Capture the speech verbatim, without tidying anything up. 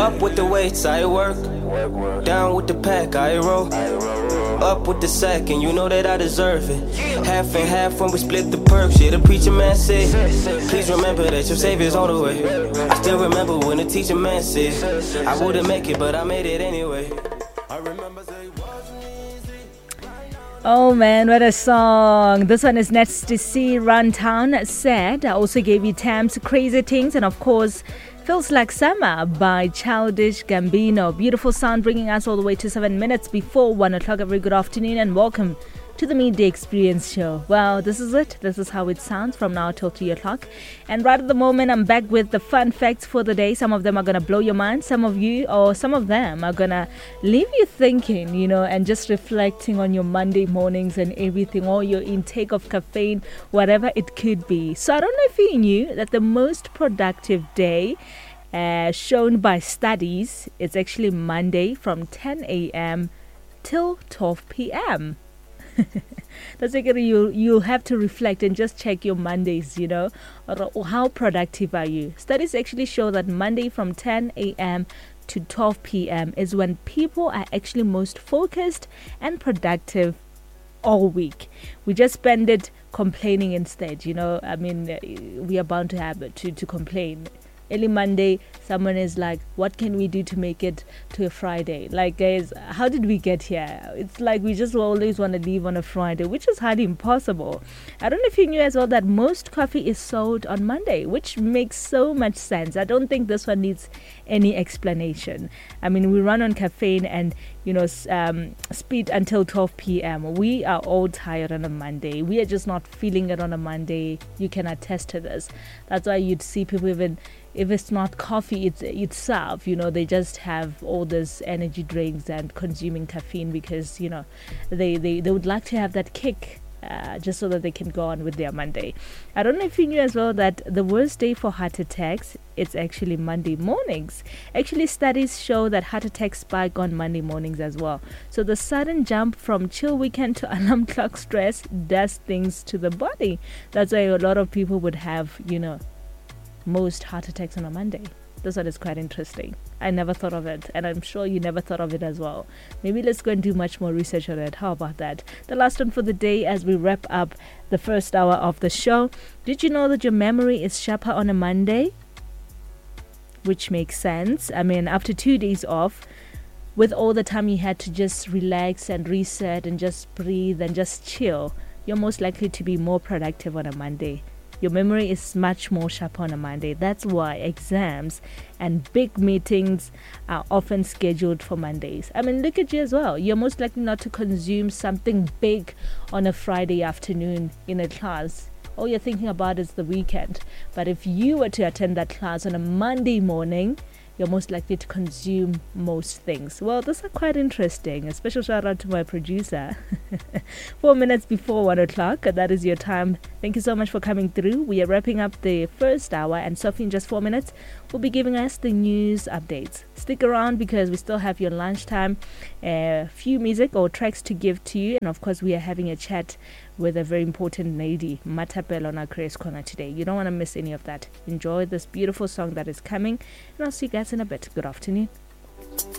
Up with the weights, I work. Down with the pack, I roll. Up with the sack, and you know that I deserve it. Half and half when we split the perks. Yeah, the preacher man said, please remember that your savior's on the way. I still remember when the teacher man said, I wouldn't make it, but I made it anyway. I remember say it wasn't easy. Oh man, what a song. This one is Next to See Runtown Said. I also gave you Tams Crazy Things, and of course Feels Like Summer by Childish Gambino. Beautiful sound bringing us all the way to seven minutes before one o'clock. A very good afternoon and welcome to the Midday Experience Show. Well, this is it. This is how it sounds from now till three o'clock. And right at the moment, I'm back with the fun facts for the day. Some of them are going to blow your mind. Some of you, or some of them, are going to leave you thinking, you know, and just reflecting on your Monday mornings and everything, or your intake of caffeine, whatever it could be. So I don't know if you knew that the most productive day uh, shown by studies is actually Monday from ten a.m. till twelve p.m. That's like you you'll have to reflect and just check your Mondays, you know, or, or how productive are you. Studies actually show that Monday from ten a.m. to twelve p.m. is when people are actually most focused and productive all week. We just spend it complaining instead, you know. I mean, we are bound to have it, to, to complain. Early Monday, someone is like, what can we do to make it to a Friday? Like, guys, how did we get here? It's like we just always want to leave on a Friday, which is highly impossible. I don't know if you knew as well that most coffee is sold on Monday, which makes so much sense. I don't think this one needs any explanation. I mean, we run on caffeine and, you know, um, speed until twelve p.m. We are all tired on a Monday. We are just not feeling it on a Monday. You can attest to this. That's why you'd see people even, if it's not coffee it's itself, you know, they just have all this energy drinks and consuming caffeine because, you know, they, they, they would like to have that kick. Uh, just so that they can go on with their Monday. I don't know if you knew as well that the worst day for heart attacks, it's actually Monday mornings. Actually, studies show that heart attacks spike on Monday mornings as well. So the sudden jump from chill weekend to alarm clock stress does things to the body. That's why a lot of people would have, you know, most heart attacks on a Monday. This one is quite interesting. I never thought of it, and I'm sure you never thought of it as well. Maybe let's go and do much more research on it. How about that? The last one for the day as we wrap up the first hour of the show. Did you know that your memory is sharper on a Monday? Which makes sense. I mean, after two days off, with all the time you had to just relax and reset and just breathe and just chill, you're most likely to be more productive on a Monday. Your memory is much more sharp on a Monday. That's why exams and big meetings are often scheduled for Mondays. I mean, look at you as well. You're most likely not to consume something big on a Friday afternoon in a class. All you're thinking about is the weekend. But if you were to attend that class on a Monday morning, you're most likely to consume most things. Well, those are quite interesting. A special shout out to my producer. Four minutes before one o'clock. That is your time. Thank you so much for coming through. We are wrapping up the first hour, and Sophie, in just four minutes, will be giving us the news updates. Stick around because we still have your lunchtime, a uh, few music or tracks to give to you, and of course, we are having a chat with a very important lady, Matapelo on our Grace Corner today. You don't want to miss any of that. Enjoy this beautiful song that is coming, and I'll see you guys in a bit. Good afternoon.